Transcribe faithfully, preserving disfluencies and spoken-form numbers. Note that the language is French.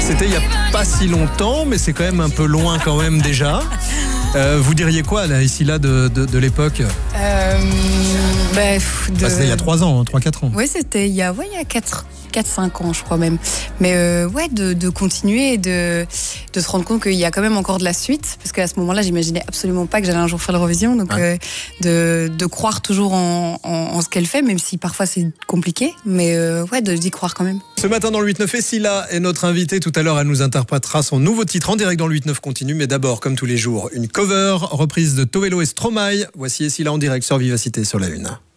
C'était il n'y a pas si longtemps, mais c'est quand même un peu loin quand même déjà. Euh, vous diriez quoi là, ici là de, de, de l'époque euh, bah, de... bah, C'était il y a trois ans, trois quatre ans. Oui, c'était il y a, ouais, il y a quatre cinq ans, je crois même. Mais euh, ouais, de, de continuer et de, de se rendre compte qu'il y a quand même encore de la suite. Parce qu'à ce moment-là, j'imaginais absolument pas que j'allais un jour faire l'Eurovision. Donc, ouais. euh, de, de croire toujours en, en, en ce qu'elle fait, même si parfois c'est compliqué. Mais euh, ouais, d'y croire quand même. Ce matin dans le huit neuf, Essila est notre invitée. Tout à l'heure, elle nous interprétera son nouveau titre en direct dans le huit neuf continue. Mais d'abord, comme tous les jours, une cover reprise de Toello et Stromae. Voici Essila en direct sur Vivacité sur la Une.